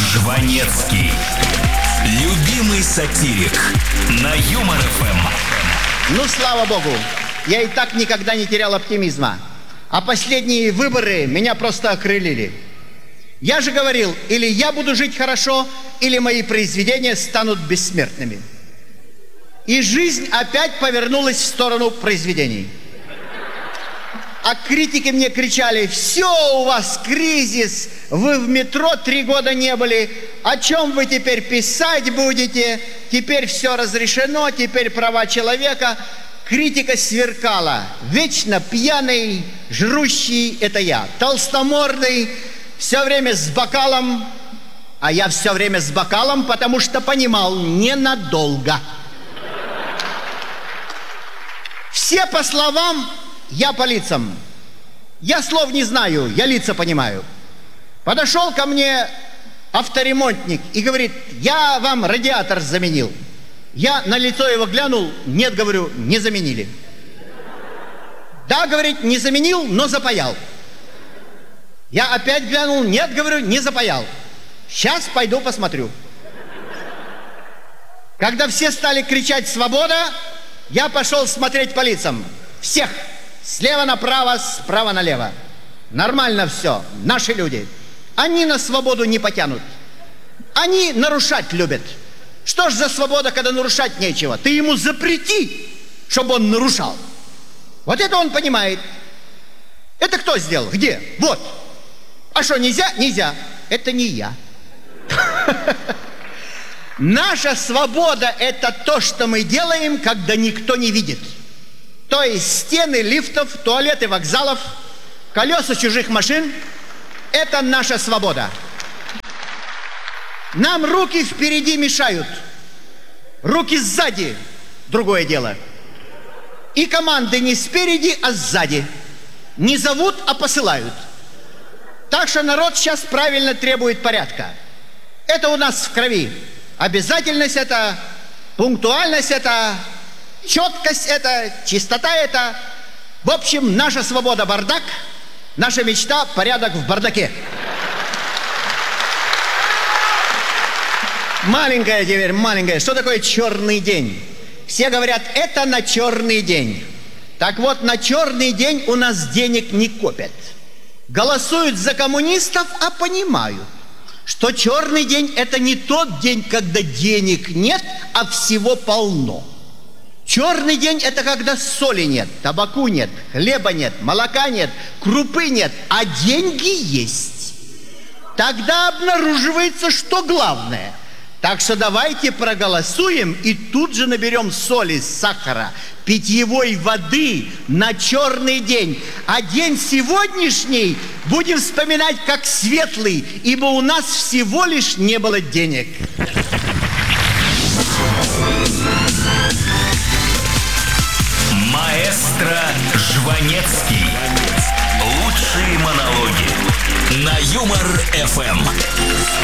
Жванецкий. Любимый сатирик на Юмор ФМ. Ну, слава богу, я и так никогда не терял оптимизма. А последние выборы меня просто окрылили. Я же говорил, или я буду жить хорошо, или мои произведения станут бессмертными. И жизнь опять повернулась в сторону произведений. А критики мне кричали: все, у вас кризис, вы в метро 3 года не были, о чем вы теперь писать будете, теперь все разрешено, теперь права человека. Критика сверкала: вечно пьяный, жрущий — это я, толстомордый, все время с бокалом, а я все время с бокалом, потому что понимал — ненадолго. Все по словам, я по лицам. Я слов не знаю, я лица понимаю. Подошел ко мне авторемонтник и говорит: я вам радиатор заменил. Я на лицо его глянул: нет, говорю, не заменили. Да, говорит, не заменил, но запаял. Я опять глянул: нет, говорю, не запаял. Сейчас пойду посмотрю. Когда все стали кричать «свобода», я пошел смотреть по лицам. Всех. Слева направо, справа налево. Нормально все. Наши люди. Они на свободу не потянут. Они нарушать любят. Что ж за свобода, когда нарушать нечего? Ты ему запрети, чтобы он нарушал. Вот это он понимает. Это кто сделал? Где? Вот. А что, нельзя? Нельзя. Это не я. Наша свобода — это то, что мы делаем, когда никто не видит. То есть стены лифтов, туалеты вокзалов, колеса чужих машин — это наша свобода. Нам руки впереди мешают, руки сзади — другое дело. И команды не спереди, а сзади. Не зовут, а посылают. Так что народ сейчас правильно требует порядка. Это у нас в крови. Обязательность это, пунктуальность это, четкость это, чистота это. В общем, наша свобода — бардак, наша мечта — порядок в бардаке. Маленькая теперь, маленькая. Что такое черный день? Все говорят, это на черный день. Так вот, на черный день у нас денег не копят. Голосуют за коммунистов, а понимают, что черный день — это не тот день, когда денег нет, а всего полно. Черный день — это когда соли нет, табаку нет, хлеба нет, молока нет, крупы нет, а деньги есть. Тогда обнаруживается, что главное. Так что давайте проголосуем и тут же наберем соли, сахара, питьевой воды на черный день. А день сегодняшний будем вспоминать как светлый, ибо у нас всего лишь не было денег. Маэстро Жванецкий. Лучшие монологи на Юмор ФМ.